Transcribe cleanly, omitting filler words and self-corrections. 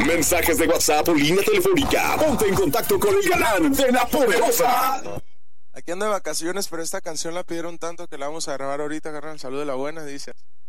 mensajes de WhatsApp o línea telefónica. Ponte en contacto con el galán de La Poderosa. Aquí ando de vacaciones, pero esta canción la pidieron tanto que la vamos a grabar ahorita, carnal. Salud de la buena, dice.